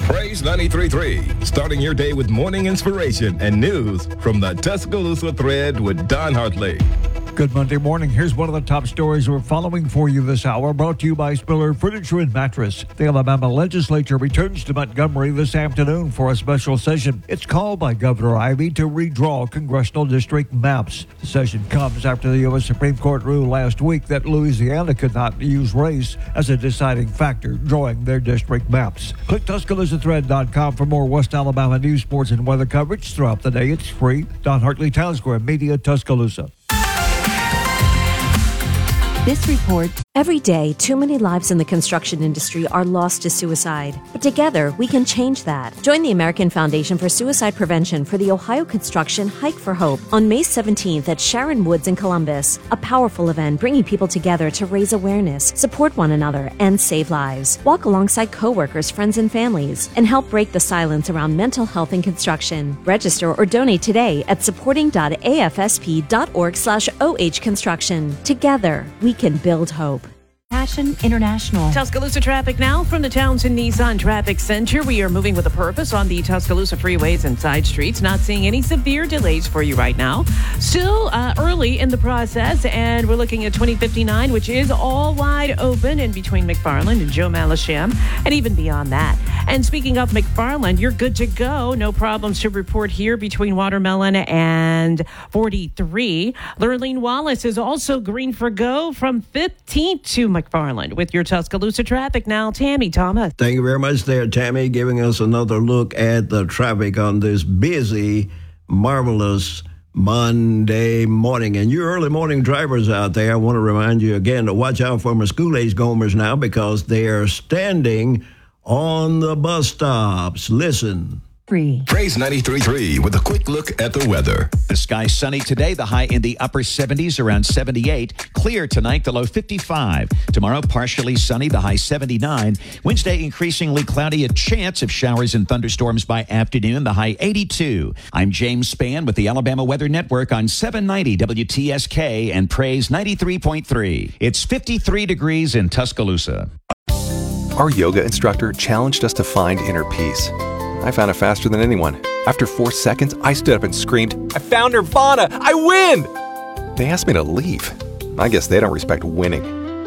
Praise 93.3, starting your day with morning inspiration and news from the Tuscaloosa Thread with Don Hartley. Good Monday morning. Here's one of the top stories we're following for you this hour, brought to you by Spiller Furniture and Mattress. The Alabama legislature returns to Montgomery this afternoon for a special session. It's called by Governor Ivey to redraw congressional district maps. The session comes after the U.S. Supreme Court ruled last week that Louisiana could not use race as a deciding factor drawing their district maps. Click TuscaloosaThread.com for more West Alabama news, sports, and weather coverage throughout the day. It's free. Don Hartley, Town Square Media, Tuscaloosa. This report. Every day, too many lives in the construction industry are lost to suicide. But together, we can change that. Join the American Foundation for Suicide Prevention for the Ohio Construction Hike for Hope on May 17th at Sharon Woods in Columbus. A powerful event bringing people together to raise awareness, support one another, and save lives. Walk alongside coworkers, friends, and families, and help break the silence around mental health in construction. Register or donate today at supporting.afsp.org/ohconstruction. Together, we can build hope. Passion International. Tuscaloosa traffic now from the Townsend Nissan Traffic Center. We are moving with a purpose on the Tuscaloosa freeways and side streets. Not seeing any severe delays for you right now. Still early in the process, and we're looking at 2059, which is all wide open in between McFarland and Joe Malisham, and even beyond that. And speaking of McFarland, you're good to go. No problems to report here between Watermelon and 43. Lurleen Wallace is also green for go from 15th to McFarland with your Tuscaloosa traffic now. Tammy Thomas. Thank you very much there, Tammy, giving us another look at the traffic on this busy, marvelous Monday morning. And you early morning drivers out there, I want to remind you again to watch out for my school-age gomers now because they are standing on the bus stops. Listen. Praise 93.3 with a quick look at the weather. The sky sunny today, the high in the upper 70s, around 78. Clear tonight, the low 55. Tomorrow, partially sunny, the high 79. Wednesday, increasingly cloudy, a chance of showers and thunderstorms by afternoon, the high 82. I'm James Spann with the Alabama Weather Network on 790 WTSK and Praise 93.3. It's 53 degrees in Tuscaloosa. Our yoga instructor challenged us to find inner peace. I found it faster than anyone. After 4 seconds, I stood up and screamed, "I found Nirvana! I win!" They asked me to leave. I guess they don't respect winning.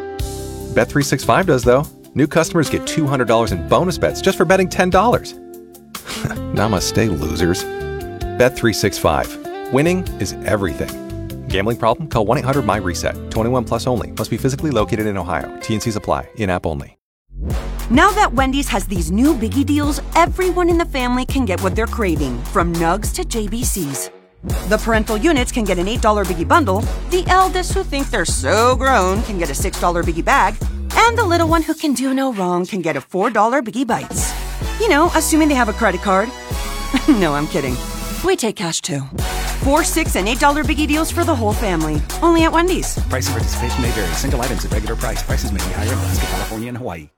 Bet365 does, though. New customers get $200 in bonus bets just for betting $10. Namaste, losers. Bet365. Winning is everything. Gambling problem? Call 1-800-MY-RESET. 21 plus only. Must be physically located in Ohio. T&Cs apply. In-app only. Now that Wendy's has these new biggie deals, everyone in the family can get what they're craving, from nugs to JBCs. The parental units can get an $8 biggie bundle, the eldest who think they're so grown can get a $6 biggie bag, and the little one who can do no wrong can get a $4 biggie bites. You know, assuming they have a credit card. No, I'm kidding. We take cash too. 4, 6, and $8 biggie deals for the whole family. Only at Wendy's. Price and participation may vary. Single items at regular price. Prices may be higher in Alaska, California, and Hawaii.